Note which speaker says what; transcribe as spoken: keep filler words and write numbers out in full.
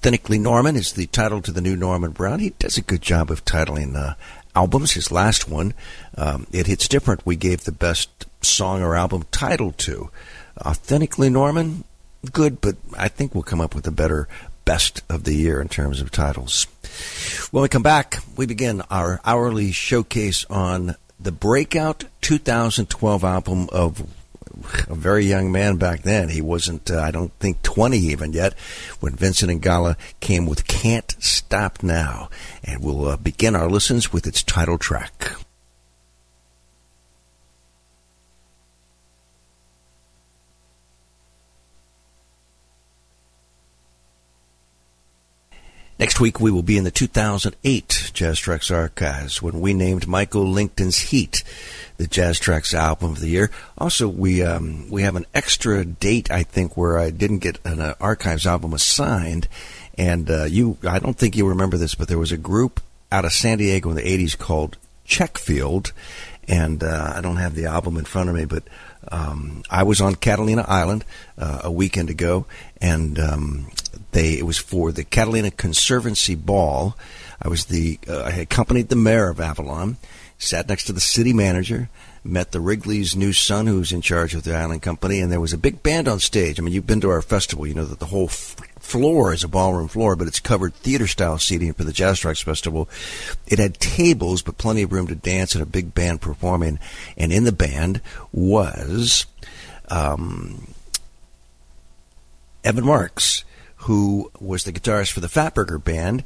Speaker 1: Authentically Norman is the title to the new Norman Brown. He does a good job of titling uh, albums. His last one, um, It Hits Different, we gave the best song or album title to. Authentically Norman, good, but I think we'll come up with a better best of the year in terms of titles. When we come back, we begin our hourly showcase on the breakout two thousand twelve album of a very young man back then. He wasn't, uh, I don't think, twenty even yet, when Vincent Ingala came with Can't Stop Now. And we'll uh, begin our listens with its title track. Next week, we will be in the two thousand eight Jazz Trax archives when we named Michael Lington's Heat the Jazz Trax album of the year. Also, we um, we have an extra date, I think, where I didn't get an uh, archives album assigned. And uh, you, I don't think you remember this, but there was a group out of San Diego in the eighties called Checkfield. And uh, I don't have the album in front of me, but um, I was on Catalina Island uh, a weekend ago, and um, they it was for the Catalina Conservancy Ball. I was the uh, I accompanied the mayor of Avalon, sat next to the city manager, met the Wrigley's new son, who's in charge of the island company, and there was a big band on stage. I mean, you've been to our festival, you know that the whole f- floor is a ballroom floor, but it's covered theater-style seating for the Jazz Trax Festival. It had tables, but plenty of room to dance and a big band performing. And in the band was um, Evan Marks, who was the guitarist for the Fatburger Band.